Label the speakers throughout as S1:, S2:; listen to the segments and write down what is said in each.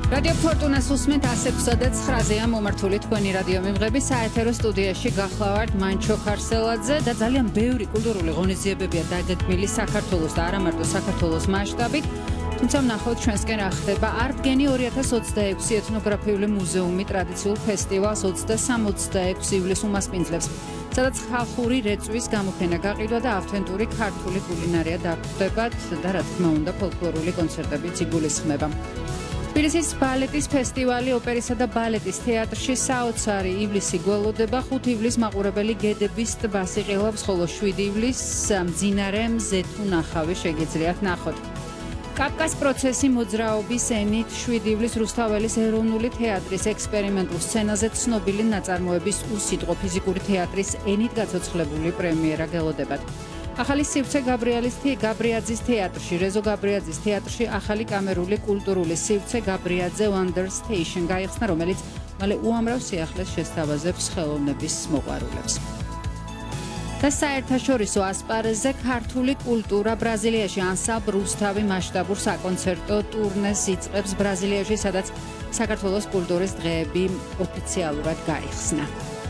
S1: რადიო ფორტუნას უსმენთ 106.9-ზეა მომართული თქვენი რადიო მიმღები საეთერო სტუდიაში გახლავართ მანჩო ხარსელაძე და ძალიან ბევრი კულტურული ღონისძიებებია დაგეგმილი საქართველოს და არა მარტო საქართველოს მასშტაბით. თუმცა ვნახოთ ჩვენსკენ რა ხდება. არტგენი 2026 ეთნოგრაფიული მუზეუმი ტრადიციულ ფესტივალს 23-26 ივლისს უმასპინძლებს, სადაც ხალხური რეწვის გამოფენა გაყიდვა და ავთენტური ქართული კულინარია დაგვხვდებათ და რა თქმა უნდა ფოლკლორული კონცერტებიც იგულისხმება. თბილისის ბალეტის ფესტივალი ოპერისა და ბალეტის თეატრში საოცარი ივლისი გველოდება. 5 ივლისს მაყურებელი გედების ტბას იყილავს, ხოლო 7 ივლისს მძინარე მზეთუნახავი შეგიძლიათ ნახოთ. კაფკას პროცესი მოძრაობის ენით 7 ივლისს რუსთაველის ეროვნული თეატრის ექსპერიმენტულ სცენაზე ცნობილი ნაწარმოების უსიტყვო ფიზიკური თეატრის ენით გაცოცხლებული პრემიერა გელოდებათ. ახალი სივრცე გაბრიაძის თეატრში, რეზო გაბრიაძის თეატრში ახალი კამერული კულტურული სივრცე გაბრიაძე Wonder Station გაიხსნა, რომელიც მალე უამრავ სიახლეს შესთავაზებს ხელოვნების მოყვარულებს. და საერთაშორისო ასპარეზზე ქართული კულტურა ბრაზილიაში ანსამბლ რუსთავი მასშტაბურ საკონცერტო ტურნეს იწყებს ბრაზილიაში, სადაც საქართველოს კულტურის დღეები ოფიციალურად გაიხსნა.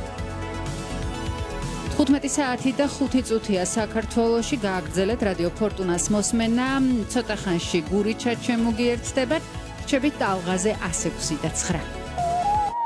S1: 15 საათი და 5 წუთია საქართველოში, გააგრძელეთ რადიო ფორტუნას მოსმენა. ცოტა ხანში გურიჩა ჩემოგიერთდებათ. რჩებით ტალღაზე 106 და 9.